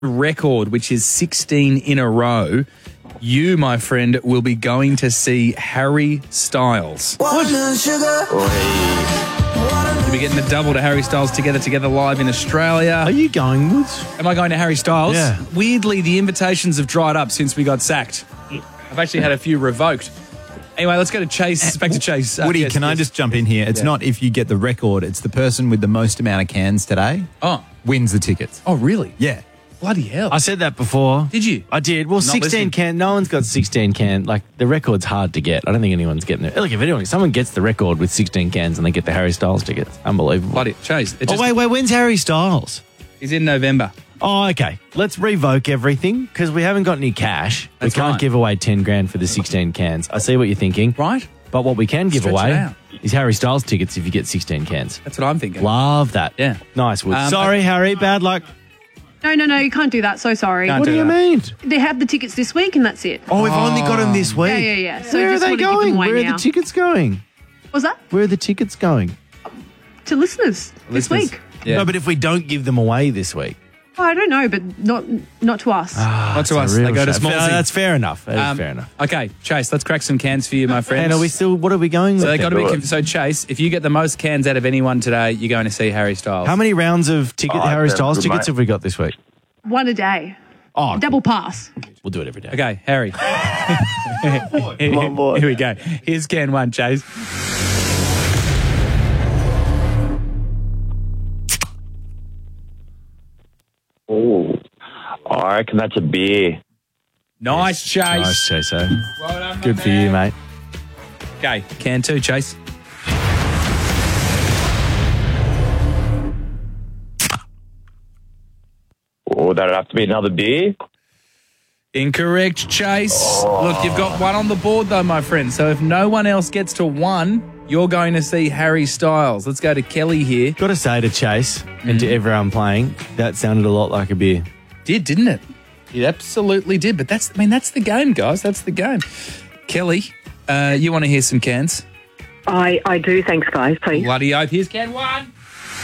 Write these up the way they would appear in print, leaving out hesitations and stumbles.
record, which is 16 in a row, you, my friend, will be going to see Harry Styles. What? You'll be getting the double to Harry Styles together live in Australia. Are you going, Woods? Am I going to Harry Styles? Yeah. Weirdly, the invitations have dried up since we got sacked. I've actually had a few revoked. Anyway, let's go to Chase. Back to Chase. Woody, can I just jump in here? It's not if you get the record, it's the person with the most amount of cans today wins the tickets. Oh, really? Yeah. Bloody hell. I said that before. Did you? I did. Well, 16 can. No one's got 16 can. Like, the record's hard to get. I don't think anyone's getting it. Look, if someone gets the record with 16 cans and they get the Harry Styles tickets, unbelievable. Bloody Chase. Wait. When's Harry Styles? He's in November. Oh, okay. Let's revoke everything because we haven't got any cash. That's we can't right. give away 10 grand for the 16 cans. I see what you're thinking. Right. But what we can give Stretch it away out. is Harry Styles tickets if you get 16 cans. That's what I'm thinking. Love that. Yeah. Nice, Wood. Sorry, Harry. Bad luck. No, you can't do that. So sorry. Can't What do you mean? They have the tickets this week and that's it. Oh, we've only got them this week. Yeah. So Where are just they want to give them going? away Where now. are the tickets going? Was that? Where are the tickets going? To listeners this Listeners. week. Yeah. No, but if we don't give them away this week. Oh, I don't know, but not to us. Not to us. It's a They real go to shame. small. That's fair enough. That is fair enough. Okay, Chase, let's crack some cans for you, my friend. And are we still, what are we going with? So they got to then? be. So Chase, if you get the most cans out of anyone today, you're going to see Harry Styles. How many rounds of Harry that's Styles good, tickets mate. have we got this week? One a day. Oh, Double pass. we'll do it every day. Okay, Harry. Come on, boy. Here we go. Here's can one, Chase. Oh, I reckon that's a beer. Nice, Chase. Nice, Chaser. Well done, my Good for man. you, mate. Okay, can two, Chase. Oh, that'd have to be another beer. Incorrect, Chase. Look, you've got one on the board, though, my friend. So if no one else gets to one, you're going to see Harry Styles. Let's go to Kelly here. Got to say to Chase and to everyone playing, that sounded a lot like a beer. Didn't it? It absolutely did. But that's the game, guys. That's the game. Kelly, you want to hear some cans? I do. Thanks, guys. Please. Bloody oath. Here's can one.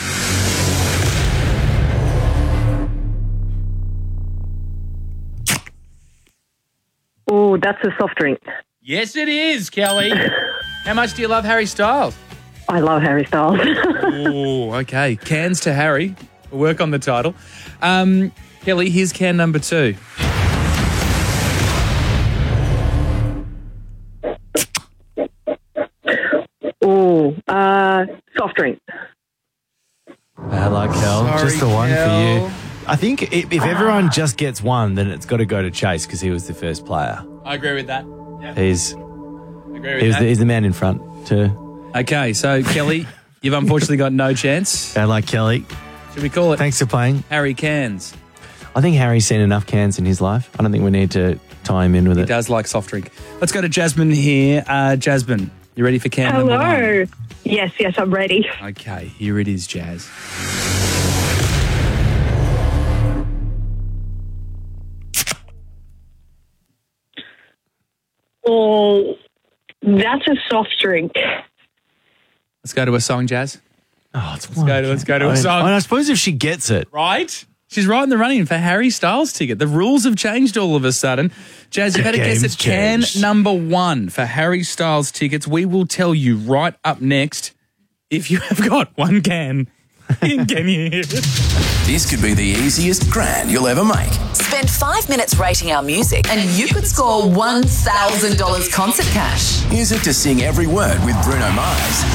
Oh, that's a soft drink. Yes, it is, Kelly. How much do you love Harry Styles? I love Harry Styles. Oh, okay. Cans to Harry. We'll work on the title. Kelly, here's can number two. Oh, soft drink. Hello, Kel. Sorry, Just the one Kel. for you. I think if everyone just gets one, then it's got to go to Chase because he was the first player. I agree with that. He's Agree with that. he's the man in front too. Okay, so Kelly, you've unfortunately got no chance. I like Kelly. Should we call it Thanks for playing. Harry Cans? I think Harry's seen enough cans in his life. I don't think we need to tie him in with He it. does like soft drink. Let's go to Jasmine here. Jasmine, you ready for can number one? Hello. Yes, I'm ready. Okay, here it is, Jazz. Oh, that's a soft drink. Let's go to a song, Jazz. Oh, it's Let's go to a song. I suppose if she gets it, Right? She's right in the running for Harry Styles ticket. The rules have changed all of a sudden. Jazz, you've had to guess game's at can changed. number one for Harry Styles tickets. We will tell you right up next if you have got one can. Can you hear it? This could be the easiest grand you'll ever make. Spend 5 minutes rating our music and you could score $1,000 concert cash. Use it to sing every word with Bruno Mars.